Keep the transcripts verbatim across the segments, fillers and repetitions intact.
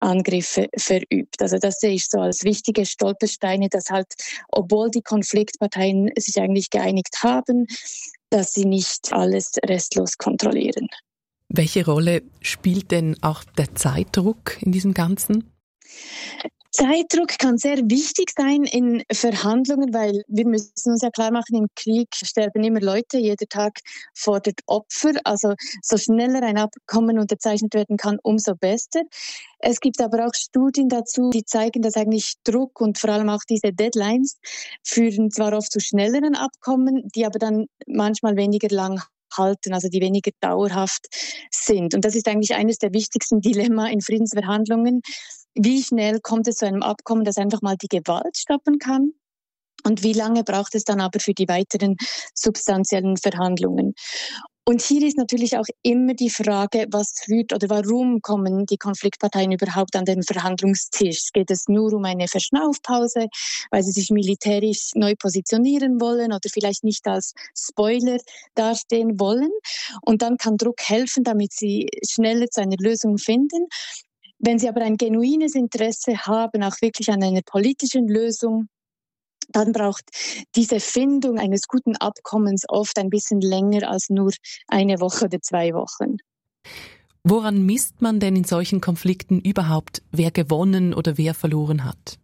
Angriffe verübt. Also das sehe ich so als wichtige Stolpersteine, dass halt, obwohl die Konfliktparteien sich eigentlich geeinigt haben, dass sie nicht alles restlos kontrollieren. Welche Rolle spielt denn auch der Zeitdruck in diesem Ganzen? Zeitdruck kann sehr wichtig sein in Verhandlungen, weil wir müssen uns ja klar machen, im Krieg sterben immer Leute, jeder Tag fordert Opfer. Also so schneller ein Abkommen unterzeichnet werden kann, umso besser. Es gibt aber auch Studien dazu, die zeigen, dass eigentlich Druck und vor allem auch diese Deadlines führen zwar oft zu schnelleren Abkommen, die aber dann manchmal weniger lang halten, also die weniger dauerhaft sind. Und das ist eigentlich eines der wichtigsten Dilemma in Friedensverhandlungen. Wie schnell kommt es zu einem Abkommen, das einfach mal die Gewalt stoppen kann? Und wie lange braucht es dann aber für die weiteren substanziellen Verhandlungen? Und hier ist natürlich auch immer die Frage, was führt oder warum kommen die Konfliktparteien überhaupt an den Verhandlungstisch? Geht es nur um eine Verschnaufpause, weil sie sich militärisch neu positionieren wollen oder vielleicht nicht als Spoiler dastehen wollen? Und dann kann Druck helfen, damit sie schneller zu einer Lösung finden. Wenn sie aber ein genuines Interesse haben, auch wirklich an einer politischen Lösung, dann braucht diese Findung eines guten Abkommens oft ein bisschen länger als nur eine Woche oder zwei Wochen. Woran misst man denn in solchen Konflikten überhaupt, wer gewonnen oder wer verloren hat?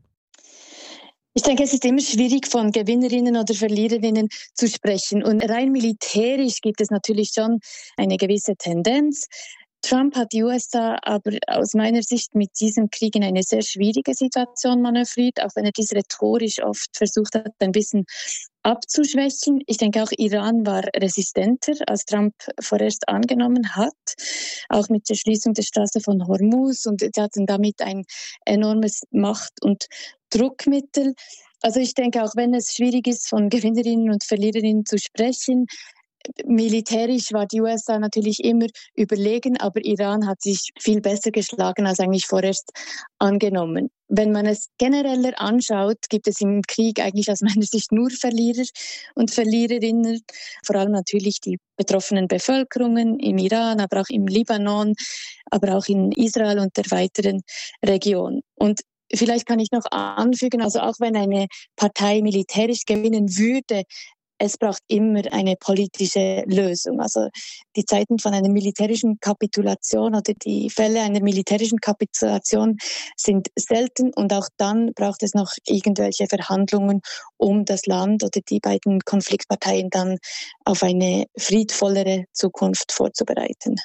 Ich denke, es ist immer schwierig, von Gewinnerinnen oder Verliererinnen zu sprechen. Und rein militärisch gibt es natürlich schon eine gewisse Tendenz. Trump hat die U S A aber aus meiner Sicht mit diesem Krieg in eine sehr schwierige Situation manövriert, auch wenn er dies rhetorisch oft versucht hat, ein bisschen abzuschwächen. Ich denke, auch Iran war resistenter, als Trump vorerst angenommen hat, auch mit der Schließung der Straße von Hormuz, und sie hatten damit ein enormes Macht- und Druckmittel. Also ich denke, auch wenn es schwierig ist, von Gewinnerinnen und Verliererinnen zu sprechen, militärisch war die U S A natürlich immer überlegen, aber Iran hat sich viel besser geschlagen als eigentlich vorerst angenommen. Wenn man es genereller anschaut, gibt es im Krieg eigentlich aus meiner Sicht nur Verlierer und Verliererinnen, vor allem natürlich die betroffenen Bevölkerungen im Iran, aber auch im Libanon, aber auch in Israel und der weiteren Region. Und vielleicht kann ich noch anfügen, also auch wenn eine Partei militärisch gewinnen würde, es braucht immer eine politische Lösung. Also die Zeiten von einer militärischen Kapitulation oder die Fälle einer militärischen Kapitulation sind selten, und auch dann braucht es noch irgendwelche Verhandlungen, um das Land oder die beiden Konfliktparteien dann auf eine friedvollere Zukunft vorzubereiten.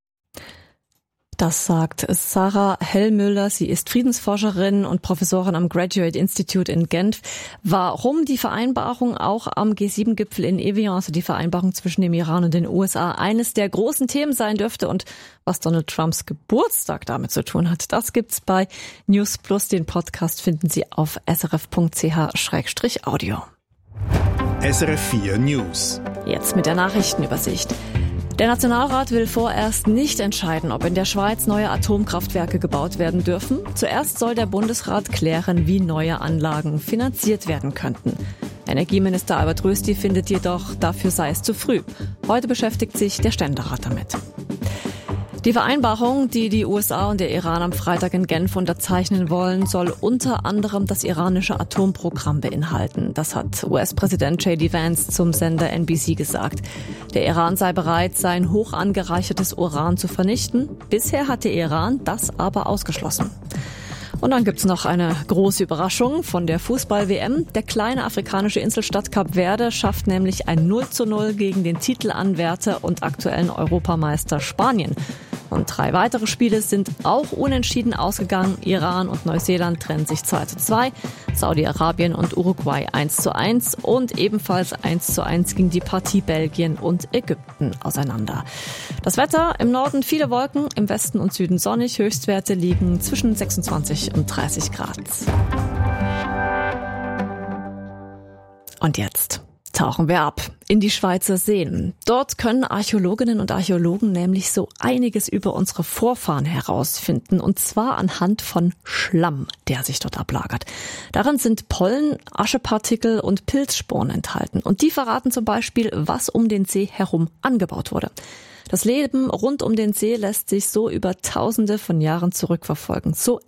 Das sagt Sarah Hellmüller. Sie ist Friedensforscherin und Professorin am Graduate Institute in Genf. Warum die Vereinbarung auch am G sieben Gipfel in Evian, also die Vereinbarung zwischen dem Iran und den U S A, eines der großen Themen sein dürfte und was Donald Trumps Geburtstag damit zu tun hat, das gibt's bei News Plus. Den Podcast finden Sie auf s r f punkt c h slash audio. S R F vier News. Jetzt mit der Nachrichtenübersicht. Der Nationalrat will vorerst nicht entscheiden, ob in der Schweiz neue Atomkraftwerke gebaut werden dürfen. Zuerst soll der Bundesrat klären, wie neue Anlagen finanziert werden könnten. Energieminister Albert Rösti findet jedoch, dafür sei es zu früh. Heute beschäftigt sich der Ständerat damit. Die Vereinbarung, die die U S A und der Iran am Freitag in Genf unterzeichnen wollen, soll unter anderem das iranische Atomprogramm beinhalten. Das hat U S-Präsident J D Vance zum Sender N B C gesagt. Der Iran sei bereit, sein hoch angereichertes Uran zu vernichten. Bisher hat der Iran das aber ausgeschlossen. Und dann gibt's noch eine große Überraschung von der Fußball-W M. Der kleine afrikanische Inselstaat Kap Verde schafft nämlich ein null zu null gegen den Titelanwärter und aktuellen Europameister Spanien. Und drei weitere Spiele sind auch unentschieden ausgegangen. Iran und Neuseeland trennen sich zwei zu zwei, Saudi-Arabien und Uruguay eins zu eins und ebenfalls eins zu eins ging die Partie Belgien und Ägypten auseinander. Das Wetter: im Norden viele Wolken, im Westen und Süden sonnig, Höchstwerte liegen zwischen sechsundzwanzig und dreißig Grad. Und jetzt tauchen wir ab in die Schweizer Seen. Dort können Archäologinnen und Archäologen nämlich so einiges über unsere Vorfahren herausfinden, und zwar anhand von Schlamm, der sich dort ablagert. Darin sind Pollen, Aschepartikel und Pilzsporen enthalten, und die verraten zum Beispiel, was um den See herum angebaut wurde. Das Leben rund um den See lässt sich so über Tausende von Jahren zurückverfolgen. So